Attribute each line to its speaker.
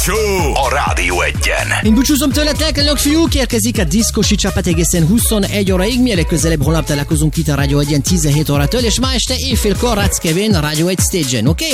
Speaker 1: Show a Rádió Egyen.
Speaker 2: Én búcsúzom tőletek, önök fiúk, érkezik a diszkosi csapat egészen 21 óraig, mielőtt közelebb holnap találkozunk itt a Rádió Egyen 17 órától, és ma este éjfélkor Rácz Kevin a Rádió Egy Stage-en, oké?